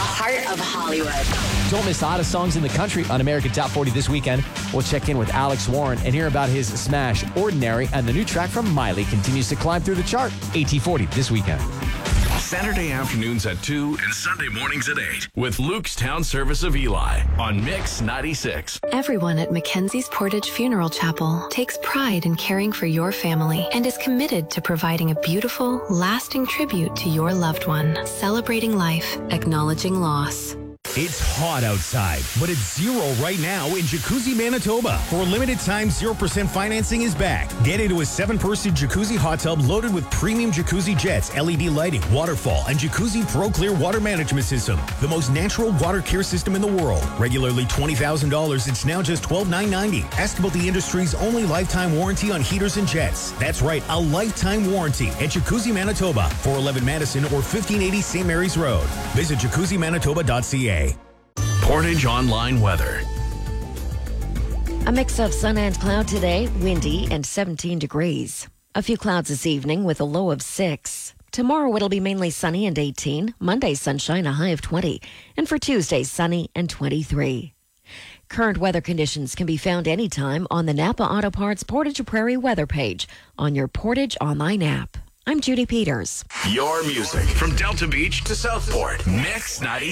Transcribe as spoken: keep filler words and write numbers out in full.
heart of Hollywood. Don't miss the hottest songs in the country on American Top forty this weekend. We'll check in with Alex Warren and hear about his smash, Ordinary, and the new track from Miley continues to climb through the chart. A T forty this weekend. Saturday afternoons at two and Sunday mornings at eight with Luke's Town Service of Eli on Mix ninety-six. Everyone at Mackenzie's Portage Funeral Chapel takes pride in caring for your family and is committed to providing a beautiful, lasting tribute to your loved one, celebrating life, acknowledging loss. It's hot outside, but it's zero right now in Jacuzzi, Manitoba. For a limited time, zero percent financing is back. Get into a seven-person jacuzzi hot tub loaded with premium jacuzzi jets, L E D lighting, waterfall, and Jacuzzi Pro Clear water management system. The most natural water care system in the world. Regularly twenty thousand dollars, it's now just twelve thousand nine hundred ninety dollars. Ask about the industry's only lifetime warranty on heaters and jets. That's right, a lifetime warranty at Jacuzzi, Manitoba, four eleven Madison or fifteen eighty Saint Mary's Road. Visit jacuzzi manitoba dot c a. Portage Online weather. A mix of sun and cloud today, windy and seventeen degrees. A few clouds this evening with a low of six. Tomorrow it'll be mainly sunny and eighteen. Monday sunshine, a high of twenty. And for Tuesday, sunny and twenty-three. Current weather conditions can be found anytime on the Napa Auto Parts Portage Prairie weather page on your Portage Online app. I'm Judy Peters. Your music from Delta Beach to Southport. Mix ninety-six.